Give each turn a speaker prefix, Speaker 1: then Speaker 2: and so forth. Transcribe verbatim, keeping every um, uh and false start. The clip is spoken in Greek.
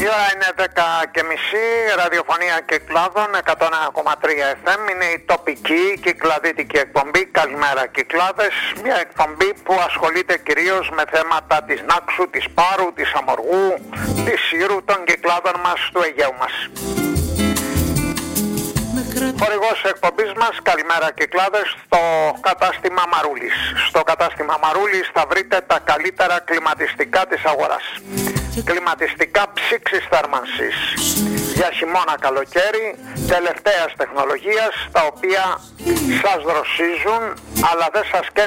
Speaker 1: Η ώρα είναι δέκα και μισή, ραδιοφωνία Κυκλάδων εκατό ένα κόμμα τρία εφ εμ, είναι η τοπική κυκλαδίτικη εκπομπή. Καλημέρα Κυκλάδες, μια εκπομπή που ασχολείται κυρίως με θέματα της Νάξου, της Πάρου, της Αμοργού, της Σύρου, των Κυκλάδων μας, του Αιγαίου μας. Χορηγός εκπομπής μας, καλημέρα Κυκλάδες, στο κατάστημα Μαρούλης. Στο κατάστημα Μαρούλης θα βρείτε τα καλύτερα κλιματιστικά της αγοράς. Κλιματιστικά ψήξης θέρμανσης για χειμώνα καλοκαίρι, τελευταίας τεχνολογίας, τα οποία σας δροσίζουν αλλά δεν σας